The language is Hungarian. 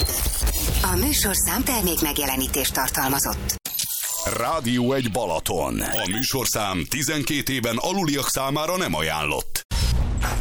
A műsorszám termék megjelenítést tartalmazott. Rádió 1 Balaton. A műsorszám 12 éven aluliak számára nem ajánlott.